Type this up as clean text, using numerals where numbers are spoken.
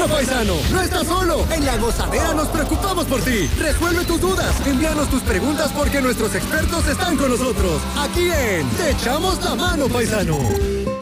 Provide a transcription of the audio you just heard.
mano, paisano. No estás solo. En La Gozadera nos preocupamos por ti. Resuelve tus dudas. Envíanos tus preguntas porque nuestros expertos están con nosotros. Aquí en Te echamos la mano, paisano.